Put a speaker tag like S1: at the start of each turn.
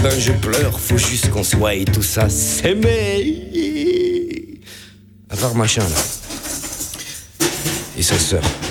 S1: ben je pleure, faut juste qu'on soit et tout ça s'aimer. À part machin là. Et sa sœur.